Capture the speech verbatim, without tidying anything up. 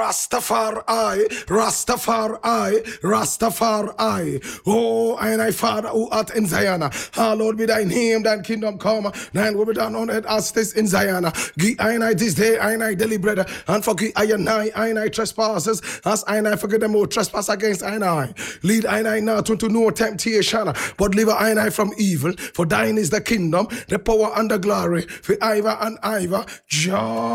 Rastafari, Rastafari, Rastafari. Oh, and I, Father, who art in Zion, hallowed be thy name, thine kingdom come, thine will be done on earth as it is in Zion. Give I and I this day, I and I daily bread, and forgive I and I, I and I trespasses, as I and I forget them who trespass against I and I. Lead I and I not into no temptation, but deliver I and I from evil. For thine is the kingdom, the power, and the glory, for ever and ever. John.